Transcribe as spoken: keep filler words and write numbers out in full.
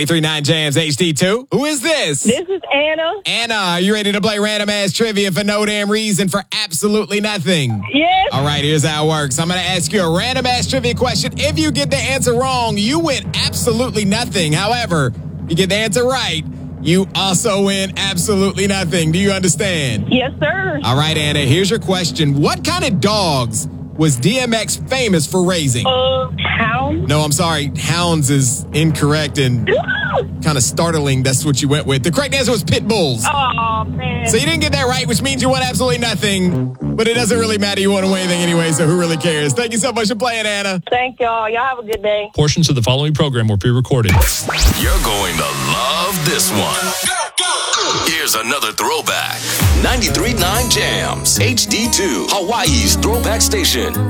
ninety-three point nine Jams H D two. Who is this? This is Anna. Anna, are you ready to play random ass trivia for no damn reason for absolutely nothing? Yes. All right, here's how it works. I'm going to ask you a random ass trivia question. If you get the answer wrong, you win absolutely nothing. However, you get the answer right, you also win absolutely nothing. Do you understand? Yes, sir. All right, Anna, here's your question. What kind of dogs was D M X famous for raising? Uh, hound. No, I'm sorry. Hounds is incorrect and kind of startling. That's what you went with. The correct answer was pit bulls. Oh, man. So you didn't get that right, which means you won absolutely nothing. But it doesn't really matter. You won't win anything anyway, so who really cares? Thank you so much for playing, Anna. Thank y'all. Y'all have a good day. Portions of the following program were pre-recorded. You're going to love this one. Here's another throwback. ninety-three point nine Jams, H D two, Hawaii's throwback station.